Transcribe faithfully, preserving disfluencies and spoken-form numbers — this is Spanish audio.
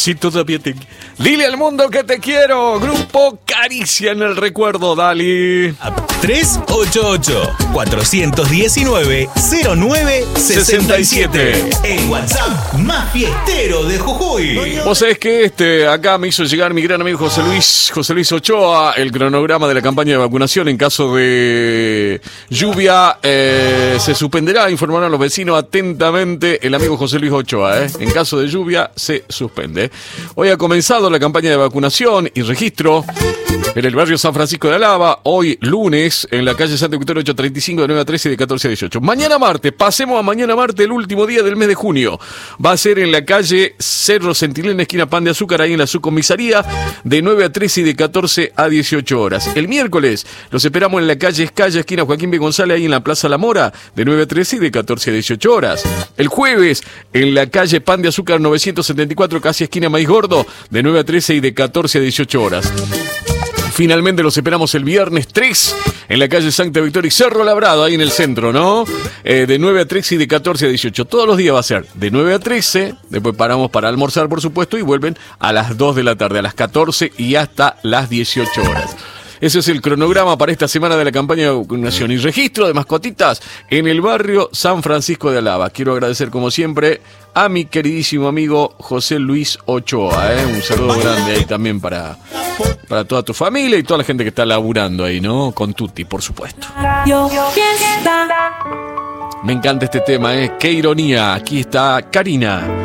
Si todavía te... Dile al mundo que te quiero. Grupo Caricia en el recuerdo, Dali. tres ocho ocho, cuatro uno nueve, cero nueve seis siete. El WhatsApp más fiestero de Jujuy. Vos sabés que este, acá me hizo llegar mi gran amigo José Luis, José Luis Ochoa, el cronograma de la campaña de vacunación. En caso de lluvia, eh, se suspenderá, informarán los vecinos atentamente el amigo José Luis Ochoa. Eh. En caso de lluvia, se suspende. Hoy ha comenzado la campaña de vacunación y registro en el barrio San Francisco de Alaba, hoy lunes, en la calle Santa Victoria ochocientos treinta y cinco, de nueve a trece y de catorce a dieciocho. Mañana martes, pasemos a mañana martes, el último día del mes de junio. Va a ser en la calle Cerro Centinela, esquina Pan de Azúcar, ahí en la subcomisaría, de nueve a trece y de catorce a dieciocho horas. El miércoles los esperamos en la calle Escaya, esquina Joaquín B. González, ahí en la Plaza La Mora, de nueve a trece y de catorce a dieciocho horas. El jueves, en la calle Pan de Azúcar novecientos setenta y cuatro, casi esquina Maíz Gordo, de nueve a trece y de catorce a dieciocho horas. Finalmente los esperamos el viernes tres en la calle Santa Victoria y Cerro Labrado, ahí en el centro, ¿no? Eh, de nueve a trece y de catorce a dieciocho. Todos los días va a ser de nueve a trece, después paramos para almorzar, por supuesto, y vuelven a las dos de la tarde, a las catorce y hasta las dieciocho horas. Ese es el cronograma para esta semana de la campaña de vacunación y registro de mascotitas en el barrio San Francisco de Alaba. Quiero agradecer, como siempre, a mi queridísimo amigo José Luis Ochoa. ¿eh? Un saludo grande ahí también para, para toda tu familia y toda la gente que está laburando ahí, ¿no? Con Tuti, por supuesto. Me encanta este tema, ¿eh? Qué ironía. Aquí está Karina.